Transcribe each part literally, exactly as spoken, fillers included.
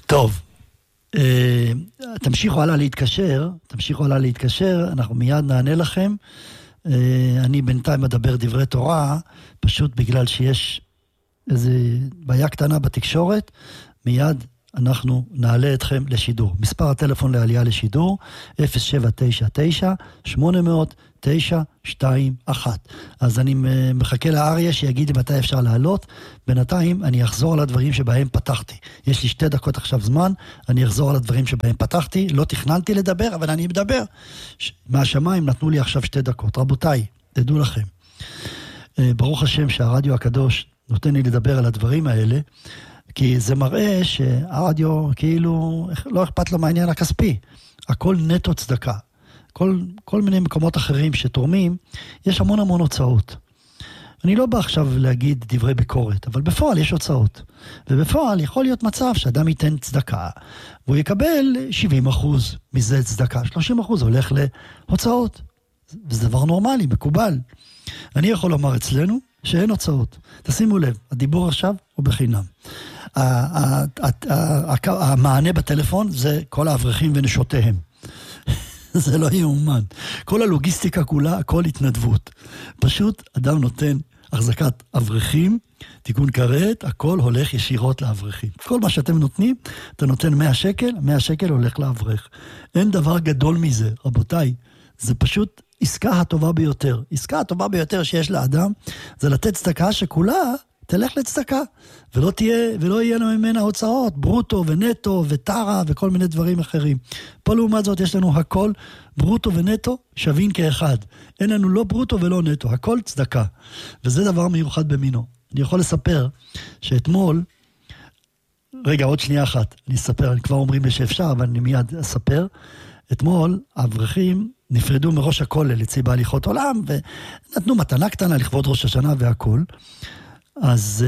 טוב, תמשיכו הלאה להתקשר, תמשיכו הלאה להתקשר, אנחנו מיד נענה לכם. אני בינתיים מדבר דברי תורה, פשוט בגלל שיש איזו בעיה קטנה בתקשורת, מיד אנחנו נעלה אתכם לשידור. מספר הטלפון לעלייה לשידור, אפס שבע תשע תשע שמונה אפס אפס תשע שתיים אחת. אז אני מחכה לאריה שיגיד לי מתי אפשר לעלות. בינתיים אני אחזור על הדברים שבהם פתחתי. יש לי שתי דקות עכשיו זמן, אני אחזור על הדברים שבהם פתחתי. לא תכננתי לדבר, אבל אני מדבר. מהשמיים נתנו לי עכשיו שתי דקות. רבותיי, תדעו לכם. ברוך השם שהרדיו הקדוש נותן לי לדבר על הדברים האלה, כי זה מראה שהרדיו כאילו לא אכפת לו מהעניין הכספי. הכל נטו צדקה. כל, כל מיני מקומות אחרים שתורמים, יש המון המון הוצאות. אני לא בא עכשיו להגיד דברי ביקורת, אבל בפועל יש הוצאות. ובפועל יכול להיות מצב שאדם ייתן צדקה, והוא יקבל שבעים אחוז מזה צדקה, שלושים אחוז הולך להוצאות. זה דבר נורמלי, מקובל. אני יכול לומר אצלנו שאין הוצאות. תשימו לב, הדיבור עכשיו הוא בחינם. המענה בטלפון זה כל האברכים ונשותיהם. זה לא יאומן. כל הלוגיסטיקה כולה, הכל התנדבות. פשוט אדם נותן החזקת אברכים, תיקון כרת, הכל הולך ישירות לאברכים. כל מה שאתם נותנים, אתה נותן מאה שקל, מאה שקל הולך לאברך. אין דבר גדול מזה, רבותיי. זה פשוט עסקה הטובה ביותר. עסקה הטובה ביותר שיש לאדם, זה לתת צדקה שכולה תלך לצדקה, ולא תהיה, ולא יהיה ממנה הוצאות, ברוטו ונטו וטרה וכל מיני דברים אחרים. פה לעומת זאת יש לנו הכל, ברוטו ונטו שווים כאחד. אין לנו לא ברוטו ולא נטו, הכל צדקה. וזה דבר מיוחד במינו. אני יכול לספר שאתמול, רגע, עוד שנייה אחת, אני אספר, אני כבר אומרים לי שאפשר, אבל אני מיד אספר. אתמול האברכים נפרדו מראש הכולל אצלי בהליכות עולם, ונתנו מתנה קטנה לכבוד ראש השנה והכל. אז,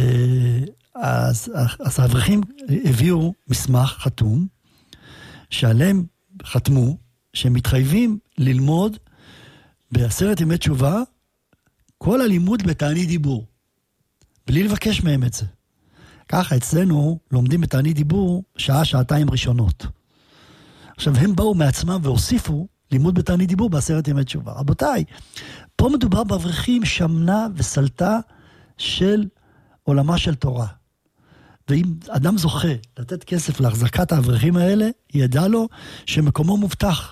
אז, אז האברכים הביאו מסמך חתום, שעליהם חתמו, שהם מתחייבים ללמוד בעשרת ימי תשובה, כל הלימוד בתענית דיבור, בלי לבקש מהם את זה. ככה אצלנו לומדים בתענית דיבור שעה, שעתיים ראשונות. עכשיו הם באו מעצמם והוסיפו לימוד בתענית דיבור בעשרת ימי תשובה. רבותיי, פה מדובר באברכים שמנה וסלטה של עולמה של תורה. ואם אדם זוכה לתת כסף להחזקת האברכים האלה, ידע לו שמקומו מובטח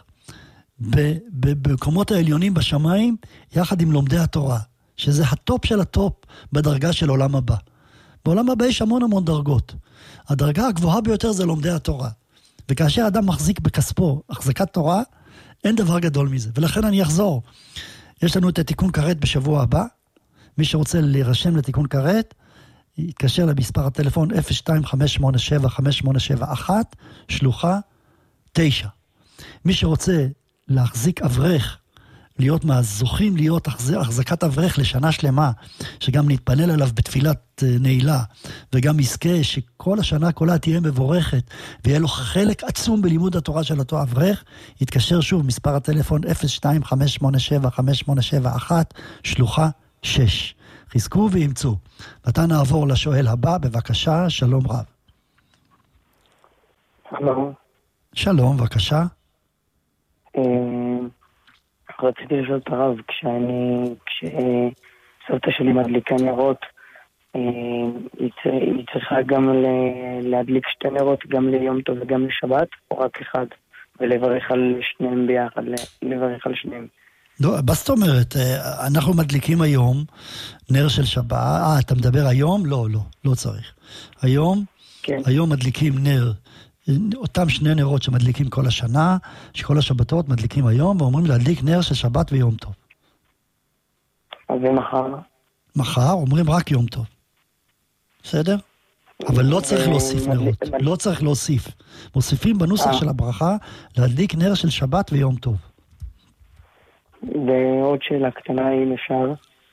במקומות העליונים בשמיים, יחד עם לומדי התורה, שזה הטופ של הטופ בדרגה של עולם הבא. בעולם הבא יש המון המון דרגות. הדרגה הגבוהה ביותר זה לומדי התורה. וכאשר אדם מחזיק בכספו החזקת תורה, אין דבר גדול מזה. ולכן אני אחזור. יש לנו את התיקון כרת בשבוע הבא. מי שרוצה להירשם לתיקון כרת, יתקשר למספר הטלפון אפס שתיים חמש שמונה שבע חמש שמונה שבע אחת, שלוחה תשע. מי שרוצה להחזיק אברך, להיות מהזוכים להיות החזקת אברך לשנה שלמה, שגם נתפלל עליו בתפילת נעילה, וגם יזכה שכל השנה כולה תהיה מבורכת, ויהיה לו חלק עצום בלימוד התורה של אותו אברך, יתקשר שוב מספר הטלפון אפס שתיים חמש שמונה שבע חמש שמונה שבע אחת, שלוחה שש. חזקו וימצאו. ואתה נעבור לשואל הבא, בבקשה, שלום רב. שלום. שלום, בבקשה. רציתי לשאול את הרב, כשאני, כשסבתא שלי מדליקה נרות, היא צריכה גם להדליק שתי נרות, גם ליום טוב וגם לשבת, או רק אחד, ולברך על שניהם ביחד, לברך על שניהם. לא, מה זאת אומרת? אנחנו מדליקים היום נר של שבת. אה, אתה מדבר היום? לא, לא, לא צריך. היום, כן. היום מדליקים נר, אותם שני נרות שמדליקים כל השנה, שכל השבתות מדליקים היום, ואומרים להדליק נר של שבת ויום טוב. אז זה מחר? מחר, אומרים רק יום טוב. בסדר? אבל לא צריך להוסיף נרות. לא צריך להוסיף. מוסיפים בנוסח של הברכה, להדליק נר של שבת ויום טוב. ועוד שאלה קטנה, אם אפשר.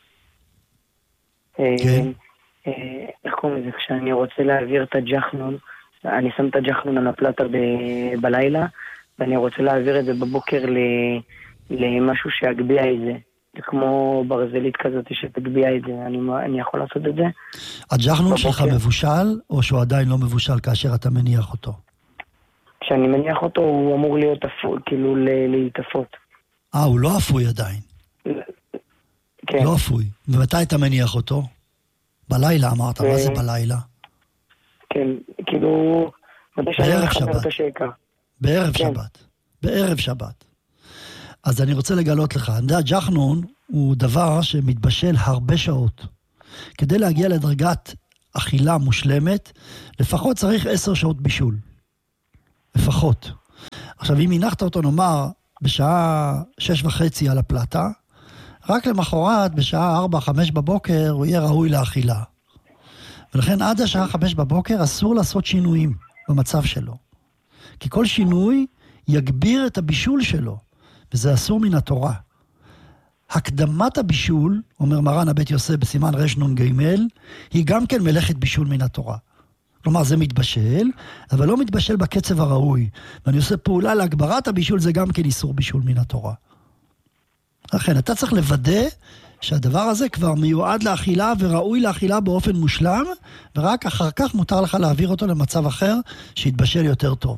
כן. איך קוראים לזה? כשאני רוצה להעביר את הג'חנון, אני שם את הג'חנון על הפלטה ב- בלילה, ואני רוצה להעביר את זה בבוקר ל- למשהו שיגביע את זה. זה כמו ברזלית כזאת שתגביע את זה. אני, אני יכול לעשות את זה? הג'חנון שלך מבושל, או שהוא עדיין לא מבושל כאשר אתה מניח אותו? כשאני מניח אותו הוא אמור להיות אפוי, כאילו להתאפות. אה, הוא לא אפוי עדיין. כן. לא אפוי. ומתי אתה מניח אותו? בלילה אמרת, מה זה בלילה? כן, כאילו... בערב שבת. בערב שבת. בערב שבת. אז אני רוצה לגלות לך, ג'חנון הוא דבר שמתבשל הרבה שעות. כדי להגיע לדרגת אכילה מושלמת, לפחות צריך עשר שעות בישול. לפחות. עכשיו, אם הנחת אותו, נאמר, בשעה שש וחצי על הפלטה, רק למחרת, בשעה ארבע, חמש בבוקר, הוא יהיה ראוי לאכילה. ולכן עד השעה חמש בבוקר אסור לעשות שינויים במצב שלו. כי כל שינוי יגביר את הבישול שלו, וזה אסור מן התורה. הקדמת הבישול, אומר מרן הבית יוסף בסימן רש נון ג', היא גם כן מלאכת בישול מן התורה. כלומר, זה מתבשל, אבל לא מתבשל בקצב הראוי. ואני עושה פעולה להגברת הבישול, זה גם כן איסור בישול מן התורה. לכן, אתה צריך לוודא שהדבר הזה כבר מיועד לאכילה וראוי לאכילה באופן מושלם, ורק אחר כך מותר לך להעביר אותו למצב אחר שיתבשל יותר טוב.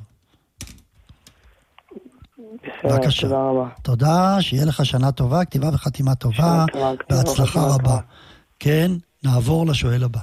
בבקשה. תודה רבה. תודה, שיהיה לך שנה טובה, כתיבה וחתימה טובה, בהצלחה רבה. כן, נעבור לשואל הבא.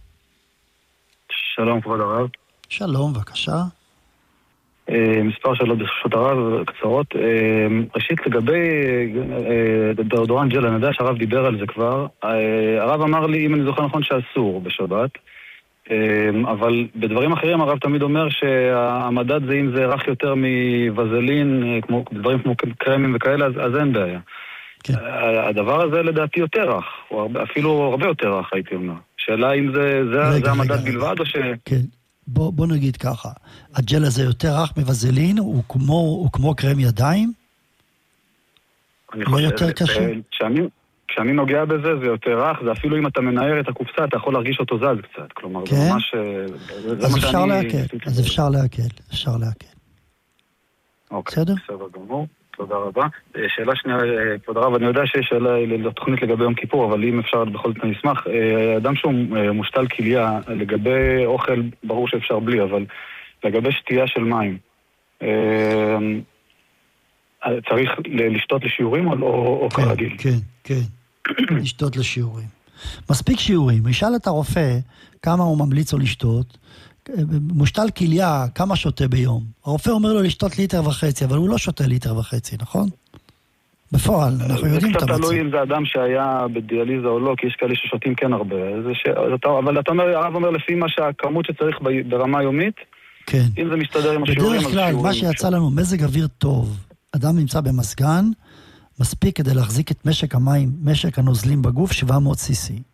שלום כבוד הרב. שלום, בבקשה. מספר שאלות ברשות הרב, קצרות. ראשית, לגבי דאודורנט ג'ל, אני יודע שהרב דיבר על זה כבר. הרב אמר לי, אם אני זוכר נכון, שאסור בשבת. אבל בדברים אחרים הרב תמיד אומר שהמדד זה אם זה רך יותר מווזלין, כמו, דברים כמו קרמים וכאלה, אז, אז אין בעיה. כן. הדבר הזה לדעתי יותר רך, או הרבה, אפילו הרבה יותר רך הייתי אומר. שאלה אם זה, זה, רגע, זה המדד רגע, בלבד רגע. או ש... כן. בוא, בוא נגיד ככה, הג'ל הזה יותר רך מווזלין, הוא כמו, הוא כמו קרם ידיים? אני לא חושב, יותר קשה? כשאני, כשאני נוגע בזה, זה יותר רך, זה אפילו אם אתה מנער את הקופסה, אתה יכול להרגיש אותו זז קצת, כלומר, כן? זה ממש... זה אז אפשר להקל, אז אפשר להקל, אפשר להקל. אוקיי, בסדר? בסדר גמור. תודה רבה. שאלה שנייה, כבוד הרב, אני יודע שיש שאלה לתוכנית לגבי יום כיפור, אבל אם אפשר בכל זאת אני אשמח. אדם שהוא מושתל כליה, לגבי אוכל, ברור שאפשר בלי, אבל לגבי שתייה של מים, צריך לשתות לשיעורים או, או כן, כרגיל? כן, כן. לשתות לשיעורים. מספיק שיעורים. ישאל את הרופא כמה הוא ממליץ לו לשתות, מושתל כליה, כמה שותה ביום? הרופא אומר לו לשתות ליטר וחצי, אבל הוא לא שותה ליטר וחצי, נכון? בפועל, אנחנו יודעים את המצב. זה קצת תלוי אם זה אדם שהיה בדיאליזה או לא, כי יש כאלה ששותים כן הרבה. ש... אבל אתה אומר, הרב אומר לפי מה שהכמות שצריך ברמה יומית, כן. אם זה מסתדר עם השיעורים... בדרך כלל, מה שיצא לנו, מזג אוויר טוב, אדם נמצא במסגן, מספיק כדי להחזיק את משק המים, משק הנוזלים בגוף, שבע מאות סי סי.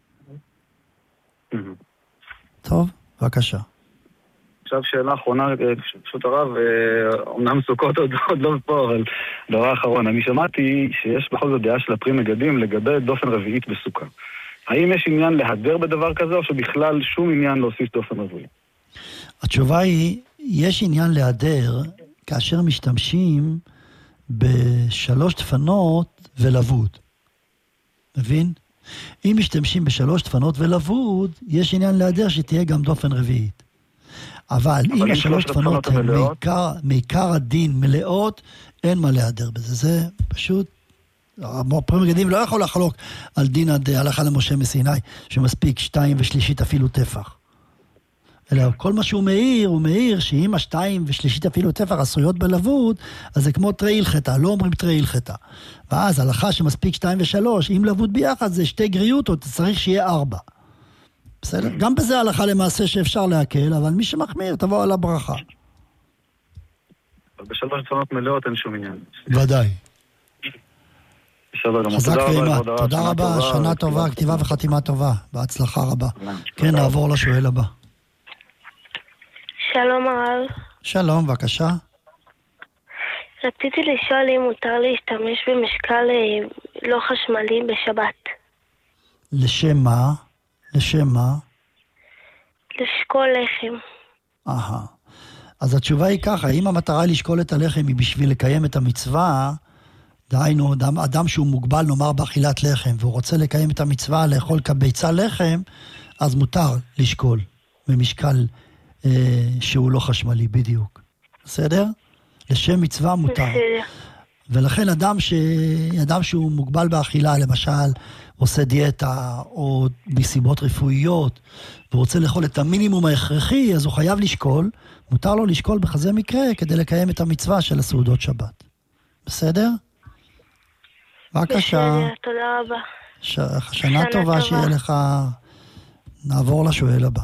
טוב, בבקשה. עכשיו שאלה אחרונה, פשוט הרב, אומנם סוכות עוד, עוד לא פה, אבל דבר אחרון, אני שמעתי שיש בכל זאת דעה של הפרי מגדים לגבי דופן רביעית בסוכה. האם יש עניין להדר בדבר כזה, או שבכלל שום עניין להוסיף דופן רביעי? התשובה היא, יש עניין להדר כאשר משתמשים בשלוש דפנות ולבוד. מבין? אם משתמשים בשלוש דפנות ולבוד, יש עניין להדר שתהיה גם דופן רביעית. אבל אם השלוש דפנות הן מעיקר הדין מלאות, אין מה להדר בזה. זה פשוט, הפרי מגדים לא יכול לחלוק על דין הלכה למשה מסיני, שמספיק שתיים ושלישית אפילו טפח. אלא כל מה שהוא מאיר, הוא מאיר שאם השתיים ושלישית אפילו טפח עשויות בלבוד, אז זה כמו תרי הלכתה, לא אומרים תרי הלכתה. ואז הלכה שמספיק שתיים ושלוש, אם לבוד ביחד זה שתי גריותות, צריך שיהיה ארבע. בסדר? גם בזה הלכה למעשה שאפשר להקל, אבל מי שמחמיר תבוא על הברכה. בשלוש דפנות מלאות אין שום עניין. ודאי. חזק ואימת, תודה רבה, שנה טובה, כתיבה וחתימה טובה, בהצלחה רבה. כן, נעבור לשואל הבא. שלום הרב. שלום, בבקשה. רציתי לשאול אם מותר להשתמש במשקל לא חשמלי בשבת. לשם מה? לשם מה? לשקול לחם. אהה. אז התשובה היא ככה, אם המטרה לשקול את הלחם היא בשביל לקיים את המצווה, דהיינו, אדם, אדם שהוא מוגבל נאמר באכילת לחם, והוא רוצה לקיים את המצווה לאכול כביצה לחם, אז מותר לשקול במשקל אה, שהוא לא חשמלי, בדיוק. בסדר? לשם מצווה מותר. בסדר. ולכן אדם, ש... אדם שהוא מוגבל באכילה, למשל, עושה דיאטה, או מסיבות רפואיות, ורוצה לאכול את המינימום ההכרחי, אז הוא חייב לשקול, מותר לו לשקול בכזה מקרה, כדי לקיים את המצווה של הסעודות שבת. בסדר? בבקשה. בסדר, תודה רבה. ש... שנה, שנה טובה, טובה שיהיה לך. נעבור לשואל הבא.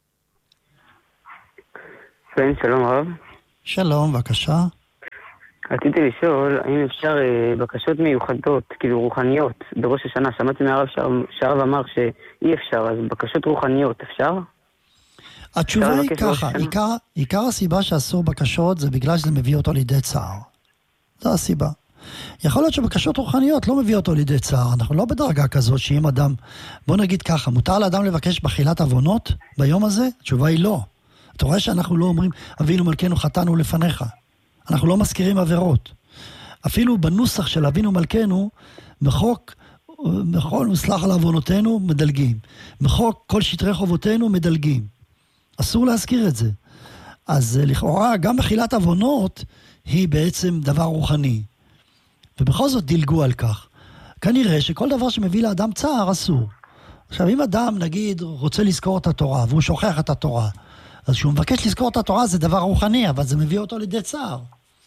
כן, שלום רב. שלום, בבקשה. רציתי לשאול, האם אפשר אה, בקשות מיוחדות, כאילו רוחניות, בראש השנה? שמעתי מהרב שהרב אמר שאי אפשר, אז בקשות רוחניות אפשר? התשובה היא ככה, עיקר, עיקר הסיבה שאסור בקשות זה בגלל שזה מביא אותו לידי צער. זו הסיבה. יכול להיות שבקשות רוחניות לא מביא אותו לידי צער, אנחנו לא בדרגה כזאת שאם אדם, בוא נגיד ככה, מותר לאדם לבקש בחילת עוונות ביום הזה? התשובה היא לא. אתה רואה שאנחנו לא אומרים, אבינו מלכנו חטאנו לפניך. אנחנו לא מזכירים עבירות. אפילו בנוסח של אבינו מלכנו, בחוק, בכל מסלח על עוונותינו מדלגים. בחוק כל שטרי חובותינו מדלגים. אסור להזכיר את זה. אז לכאורה, גם בחילת עוונות היא בעצם דבר רוחני. ובכל זאת דילגו על כך. כנראה שכל דבר שמביא לאדם צער אסור. עכשיו, אם אדם, נגיד, רוצה לזכור את התורה, והוא שוכח את התורה, אז כשהוא מבקש לזכור את התורה זה דבר רוחני, אבל זה מביא אותו לידי צער.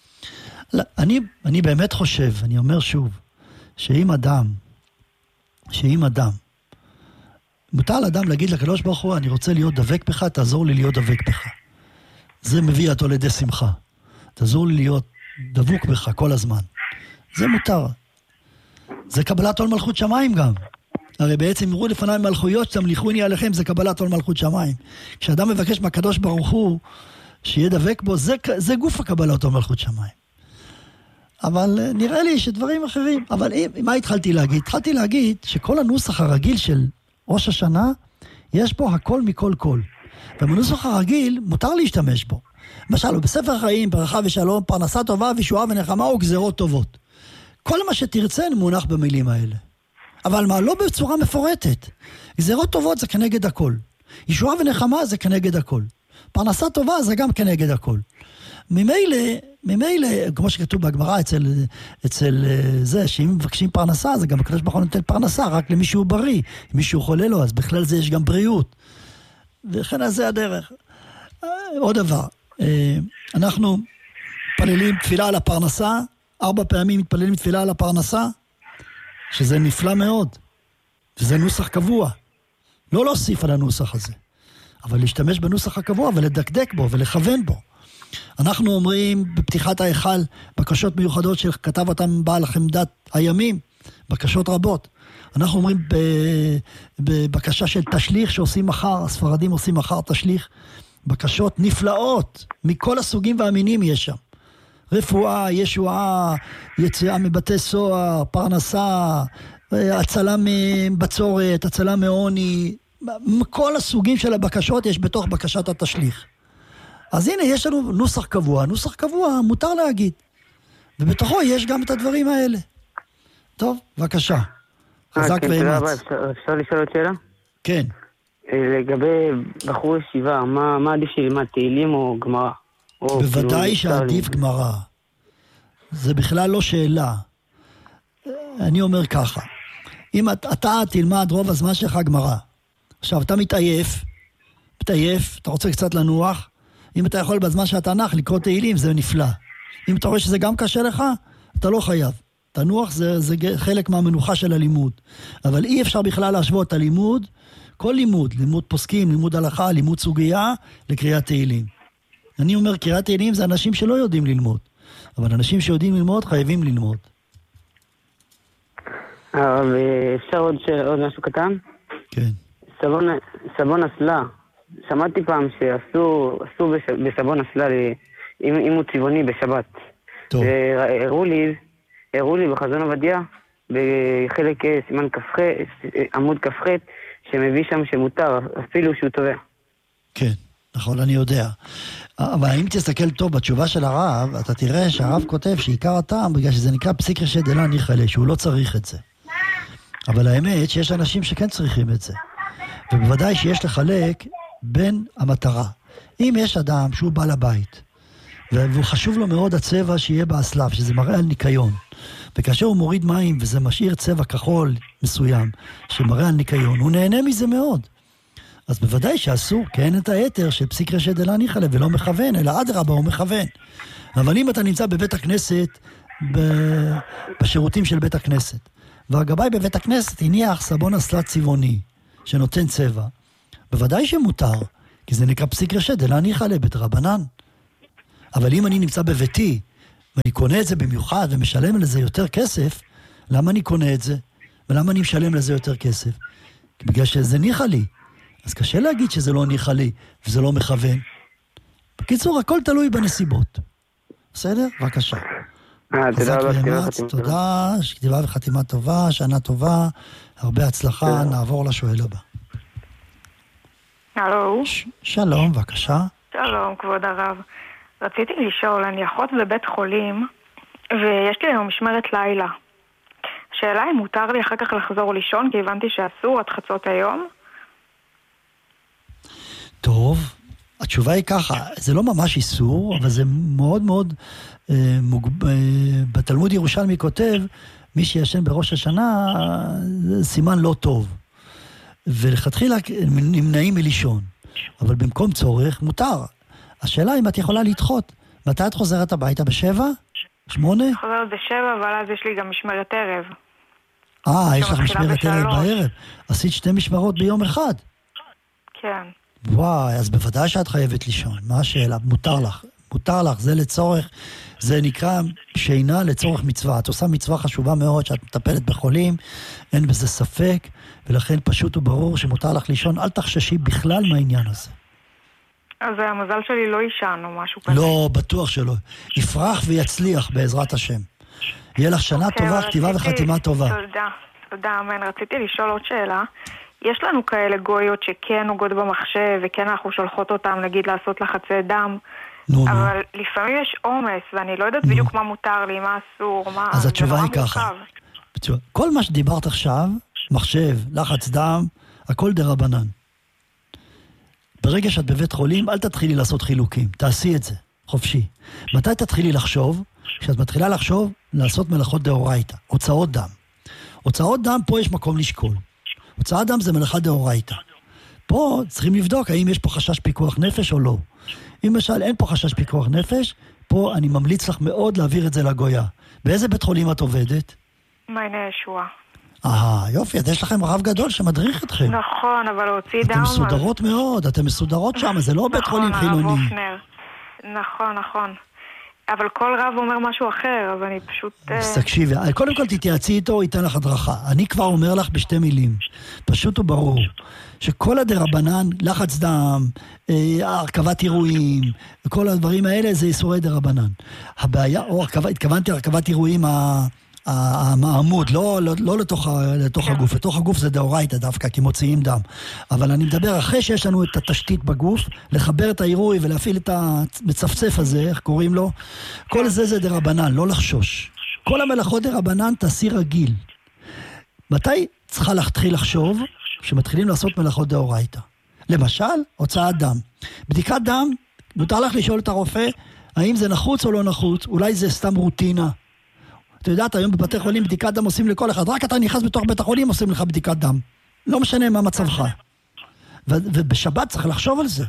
אני, אני באמת חושב, אני אומר שוב, שאם אדם, שאם אדם, מותר לאדם להגיד לקדוש ברוך הוא, אני רוצה להיות דבק בך, תעזור לי להיות דבק בך. זה מביא אותו לידי שמחה. תעזור לי להיות דבוק בך כל הזמן. זה מותר. זה קבלת עול מלכות שמיים גם. הרי בעצם יראו לפניי מלכויות שתמליכוני עליכם, זה קבלת עול מלכות שמיים. כשאדם מבקש מהקדוש ברוך הוא שיהיה דבק בו, זה, זה גוף הקבלת עול מלכות שמיים. אבל נראה לי שדברים אחרים, אבל מה התחלתי להגיד? התחלתי להגיד שכל הנוסח הרגיל של ראש השנה, יש בו הכל מכל כל. ובנוסח הרגיל מותר להשתמש בו. למשל, בספר חיים, ברכה ושלום, פרנסה טובה וישועה ונחמה וגזרות טובות. כל מה שתרצה מונח במילים האלה. אבל מה, לא בצורה מפורטת. גזרות טובות זה כנגד הכל. ישועה ונחמה זה כנגד הכל. פרנסה טובה זה גם כנגד הכל. ממילא, ממילא, כמו שכתוב בהגמרא אצל, אצל זה, שאם מבקשים פרנסה, זה גם הקדוש ברוך הוא נותן פרנסה, רק למישהו בריא. אם מישהו חולה לו, אז בכלל זה יש גם בריאות. וכן אז זה הדרך. עוד דבר, אנחנו מתפללים תפילה על הפרנסה, ארבע פעמים מתפללים תפילה על הפרנסה, שזה נפלא מאוד, וזה נוסח קבוע. לא להוסיף על הנוסח הזה, אבל להשתמש בנוסח הקבוע ולדקדק בו ולכוון בו. אנחנו אומרים בפתיחת ההיכל בקשות מיוחדות שכתב אותם בעל חמדת הימים, בקשות רבות. אנחנו אומרים בבקשה של תשליך שעושים מחר, הספרדים עושים מחר תשליך, בקשות נפלאות, מכל הסוגים והמינים יש שם. רפואה, ישועה, יציאה מבתי סוהר, פרנסה, הצלה מבצורת, הצלה מעוני, כל הסוגים של הבקשות יש בתוך בקשת התשליך. אז הנה, יש לנו נוסח קבוע, נוסח קבוע מותר להגיד. ובתוכו יש גם את הדברים האלה. טוב, בבקשה. חזק ואמץ. אפשר לשאול עוד שאלה? כן. לגבי בחור ישיבה, מה, מה עדיף שילמד, תהילים או גמרא? בוודאי שעדיף גמרא. זה בכלל לא שאלה. אני אומר ככה, אם אתה תלמד רוב הזמן שלך גמרא, עכשיו אתה מתעייף, מתעייף, אתה רוצה קצת לנוח, אם אתה יכול בזמן שאתה נח לקרוא תהילים, זה נפלא. אם אתה רואה שזה גם קשה לך, אתה לא חייב. תנוח זה, זה חלק מהמנוחה של הלימוד. אבל אי אפשר בכלל להשוות את הלימוד, כל לימוד, לימוד פוסקים, לימוד הלכה, לימוד סוגיה, לקריאת תהילים. אני אומר, קריאת תהילים זה אנשים שלא יודעים ללמוד. אבל אנשים שיודעים ללמוד, חייבים ללמוד. אבל אפשר עוד, עוד משהו קטן? כן. סבון, סבון אסלה. שמעתי פעם שעשו עשו בסבון אסלה אם, אם הוא צבעוני בשבת. טוב. הראו לי, הראו לי בחזון עובדיה, בחלק סימן כ"ח, עמוד כ"ח, שמביא שם שמותר, אפילו שהוא טובע. כן, נכון, אני יודע. אבל אם תסתכל טוב בתשובה של הרב, אתה תראה שהרב כותב שעיקר הטעם, בגלל שזה נקרא פסיק רשת דלה ניחלה, שהוא לא צריך את זה. אבל האמת שיש אנשים שכן צריכים את זה. ובוודאי שיש לחלק בין המטרה. אם יש אדם שהוא בעל הבית, והוא חשוב לו מאוד הצבע שיהיה באסלאב, שזה מראה על ניקיון. וכאשר הוא מוריד מים וזה משאיר צבע כחול מסוים, שמראה על ניקיון, הוא נהנה מזה מאוד. אז בוודאי שאסור, כי אין את היתר של פסיק רשת דלה ניחא ליה, ולא מכוון, אלא אדרבה הוא מכוון. אבל אם אתה נמצא בבית הכנסת, ב- בשירותים של בית הכנסת, והגבאי בבית הכנסת הניח סבון אסלת צבעוני, שנותן צבע, בוודאי שמותר, כי זה נקרא פסיק רשת דלה ניחא ליה בדרבנן. אבל אם אני נמצא בביתי, ואני קונה את זה במיוחד ומשלם לזה יותר כסף, למה אני קונה את זה? ולמה אני משלם לזה יותר כסף? בגלל שזה ניחא לי. אז קשה להגיד שזה לא ניחא לי, וזה לא מכוון. בקיצור, הכל תלוי בנסיבות. בסדר? בבקשה. אה, תודה רבה, כתיבה וחתימה טובה. תודה, כתיבה וחתימה טובה, שנה טובה, הרבה הצלחה, נעבור לשואל הבא. הלו. שלום, בבקשה. שלום, כבוד הרב. רציתי לשאול, אני אחות בבית חולים, ויש לי היום משמרת לילה. שאלה אם מותר לי אחר כך לחזור לישון, כי הבנתי שאסור עד חצות היום. טוב, התשובה היא ככה, זה לא ממש איסור, אבל זה מאוד מאוד, אה, מוג... אה, בתלמוד ירושלמי כותב, מי שישן בראש השנה, זה סימן לא טוב. ולכתחילה נמנעים מלישון. אבל במקום צורך, מותר. השאלה אם את יכולה לדחות. מתי את חוזרת הביתה? בשבע? שמונה? חוזרת בשבע, אבל אז יש לי גם משמרת ערב. אה, יש לך משמרת ערב בערב. עשית שתי משמרות ביום אחד. כן. וואי, אז בוודאי שאת חייבת לישון. מה השאלה? מותר לך. מותר לך, זה לצורך, זה נקרא שינה לצורך מצווה. את עושה מצווה חשובה מאוד שאת מטפלת בחולים, אין בזה ספק, ולכן פשוט וברור שמותר לך לישון. אל תחששי בכלל מהעניין הזה. אז המזל שלי לא אישן או משהו כזה. לא, בטוח שלא. יפרח ויצליח בעזרת השם. יהיה לך שנה טובה, כתיבה וחתימה טובה. תודה, תודה, אמן. רציתי לשאול עוד שאלה. יש לנו כאלה גויות שכן נוגעות במחשב, וכן אנחנו שולחות אותם, נגיד, לעשות לחצי דם, נו, אבל נו. לפעמים יש עומס, ואני לא יודעת בדיוק מה מותר לי, מה אסור, מה... אז התשובה היא ככה. כל מה שדיברת עכשיו, מחשב, לחץ דם, הכל דרבנן. ברגע שאת בבית חולים, אל תתחילי לעשות חילוקים, תעשי את זה, חופשי. מתי תתחילי לחשוב? כשאת מתחילה לחשוב, לעשות מלאכות דאורייתא, הוצאות דם. הוצאות דם, פה יש מקום לשקול. הוצאת דם זה מלאכה דאורייתא. פה צריכים לבדוק האם יש פה חשש פיקוח נפש או לא. אם למשל אין פה חשש פיקוח נפש, פה אני ממליץ לך מאוד להעביר את זה לגויה. באיזה בית חולים את עובדת? מעייני ישועה. אה, יופי, אז יש לכם רב גדול שמדריך אתכם. נכון, אבל להוציא דם... אתם מסודרות מאוד, אתם מסודרות שם, זה לא בית חולים חילוני. נכון, נכון. אבל כל רב אומר משהו אחר, אז אני פשוט... תקשיבי, קודם כל תתייעצי איתו, הוא ייתן לך הדרכה. אני כבר אומר לך בשתי מילים, פשוט וברור, שכל הדרבנן, לחץ דם, הרכבת אירועים, וכל הדברים האלה זה איסורי דרבנן. הבעיה, או התכוונתי הרכבת אירועים המעמוד, לא, לא, לא לתוך, לתוך הגוף, לתוך הגוף זה דאורייתא דווקא, כי מוציאים דם. אבל אני מדבר אחרי שיש לנו את התשתית בגוף, לחבר את האירועי ולהפעיל את המצפצף הזה, איך קוראים לו? כל זה זה דרבנן, לא לחשוש. כל המלאכות דרבנן תעשי רגיל. מתי צריכה להתחיל לחשוב? שמתחילים לעשות מלאכות דאורייתא. למשל, הוצאת דם. בדיקת דם, מותר לך לשאול את הרופא, האם זה נחוץ או לא נחוץ? אולי זה סתם רוטינה. אתה יודעת, היום בבתי חולים בדיקת דם עושים לכל אחד, רק אתה נכנס בתוך בית החולים עושים לך בדיקת דם. לא משנה מה מצבך. ובשבת צריך לחשוב על זה.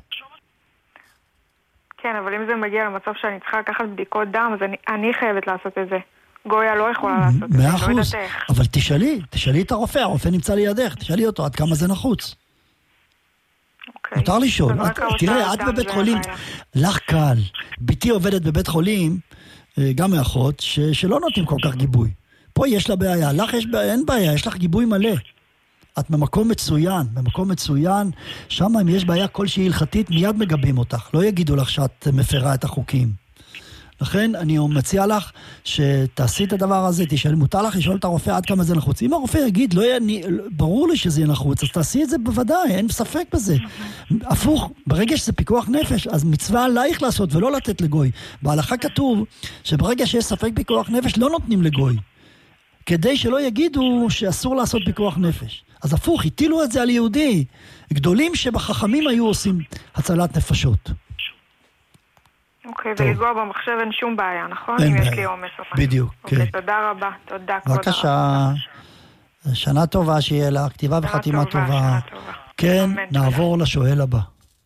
כן, אבל אם זה מגיע למצב שאני צריכה לקחת בדיקות דם, אז אני, אני חייבת לעשות את זה. גויה לא יכולה לעשות את זה. מאה אחוז. אבל תשאלי, תשאלי את הרופא, הרופא נמצא לידך, תשאלי אותו עד כמה זה נחוץ. מותר לשאול. תראה, את בבית חולים, לך קל. ביתי עובדת בבית חולים, גם מאחות, ש- שלא נותנים כל כך גיבוי. פה יש לה בעיה, לך יש בעיה, אין בעיה, יש לך גיבוי מלא. את במקום מצוין, במקום מצוין, שם אם יש בעיה כלשהי הלכתית, מיד מגבים אותך, לא יגידו לך שאת מפרה את החוקים. לכן אני מציע לך שתעשי את הדבר הזה, תשאל, מותר לך לשאול את הרופא עד כמה זה נחוץ. אם הרופא יגיד, לא יהיה, ברור לי שזה יהיה נחוץ, אז תעשי את זה בוודאי, אין ספק בזה. הפוך, ברגע שזה פיקוח נפש, אז מצווה עלייך לעשות ולא לתת לגוי. בהלכה כתוב שברגע שיש ספק פיקוח נפש, לא נותנים לגוי. כדי שלא יגידו שאסור לעשות פיקוח נפש. אז הפוך, הטילו את זה על יהודי. גדולים שבחכמים היו עושים הצלת נפשות. אוקיי, אוקיי, ולגוע במחשב אין שום בעיה, נכון? אין אם יש בעיה. לי עומס או משהו. בדיוק, אוקיי, כן. תודה רבה, תודה, כבוד הרב. בבקשה, שנה טובה שיהיה לה, כתיבה שנה וחתימה טובה, טובה. שנה טובה. כן, אמן, נעבור לשואל הבא.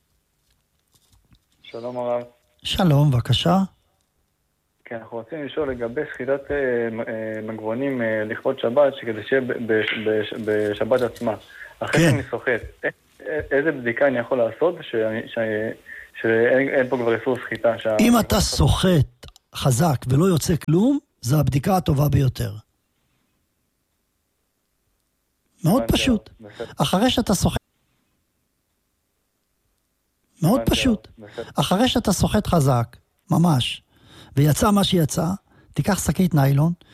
שלום הרב. שלום, בבקשה. כן, אנחנו רוצים לשאול לגבי שחיטת אה, אה, מגבונים אה, לכבוד שבת, שכדי שיהיה ב- ב- ב- בשבת עצמה. אחרי כן. שאני סוחט, א- א- איזה בדיקה אני יכול לעשות שאני- שאני- שאין אין פה כבר איסור סחיטה? שה- אם אתה סוחט חזק ולא יוצא כלום, זו הבדיקה הטובה ביותר. מאוד הבנתי, פשוט. בסדר. אחרי שאתה סוחט... מאוד הבנתי, פשוט. בסדר. אחרי שאתה סוחט חזק, ממש, ויצא מה שיצא, תיקח שקית ניילון,